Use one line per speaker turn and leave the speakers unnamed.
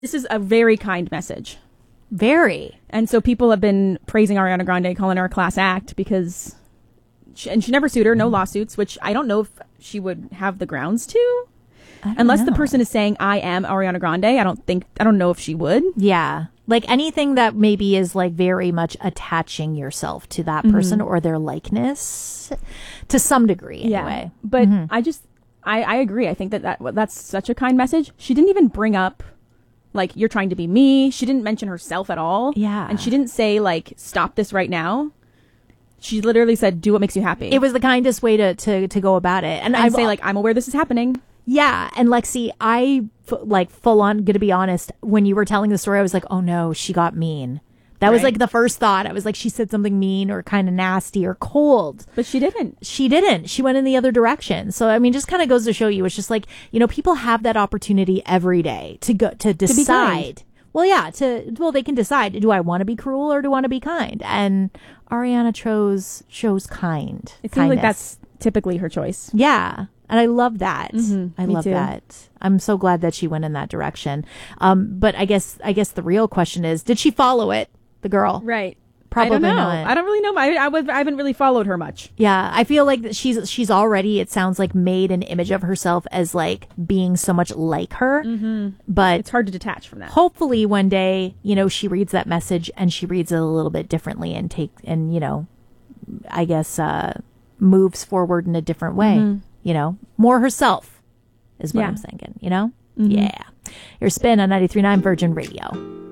This is a very kind message.
Very.
And so people have been praising Ariana Grande, calling her a class act because... and she never sued her, no lawsuits, which I don't know if she would have the grounds to. Unless the person is saying, I am Ariana Grande, I don't know if she would.
Yeah. Like anything that maybe is like very much attaching yourself to that person or their likeness to some degree anyway.
But I agree. I think that's such a kind message. She didn't even bring up like, you're trying to be me. She didn't mention herself at all.
Yeah.
And she didn't say like, stop this right now. She literally said, do what makes you happy.
It was the kindest way to go about it. And
I'd say like, I'm aware this is happening.
Yeah. And Lexi, I like full on gonna be honest, when you were telling the story, I was like, oh no, she got mean. That was like the first thought. I was like, she said something mean or kind of nasty or cold.
But she didn't.
She didn't. She went in the other direction. So, I mean, just kind of goes to show you, it's just like, you know, people have that opportunity every day to decide. Well, yeah, they can decide, do I want to be cruel or do I want to be kind? And Ariana chose kind.
It seems like that's typically her choice.
Yeah. And I love that. I love
too.
that. I'm so glad that she went in that direction. But I guess the real question is, did she follow it, the girl?
Right.
Probably
I don't know.
not.
I don't really know. I haven't really followed her much.
Yeah, I feel like that she's already, it sounds like, made an image of herself as like being so much like her. But
it's hard to detach from that.
Hopefully one day, you know, she reads that message and she reads it a little bit differently and you know, I guess moves forward in a different way. You know, more herself is what I'm thinking, you know? Yeah. Your spin on 93.9 Virgin Radio.